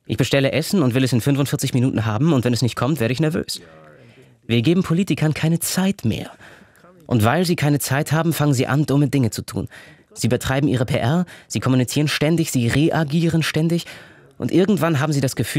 Ich bestelle Essen und will es in 45 Minuten haben, und wenn es nicht kommt, werde ich nervös. Wir geben Politikern keine Zeit mehr. Und weil sie keine Zeit haben, fangen sie an, dumme Dinge zu tun. Sie betreiben ihre PR, sie kommunizieren ständig, sie reagieren ständig, und irgendwann haben sie das Gefühl,